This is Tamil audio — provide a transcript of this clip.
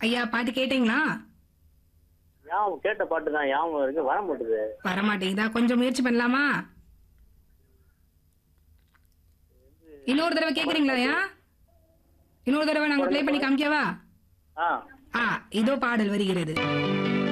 ஐயா பாட்டு கேட்டீங்களா? ஞாபகம் கேட்ட பாட்டு தான் ஞாபகம் இருக்கு, வர மாட்டுது. வரமாட்டேங்குதா? கொஞ்சம் முயற்சி பண்ணலாமா? இன்னொரு தடவை கேக்குறீங்களா ஐயா? இன்னொரு தடவை நாங்க ப்ளே பண்ணி காமிக்கவா? ஆ இதோ பாடல் வருகிறது.